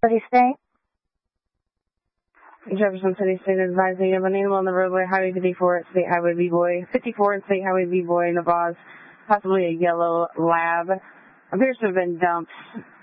City State. Jefferson City State advising you of an animal on the roadway, Highway 54 at State Highway B-Boy. 54 at State Highway B-Boy, Navaz, possibly a yellow lab. Appears to have been dumped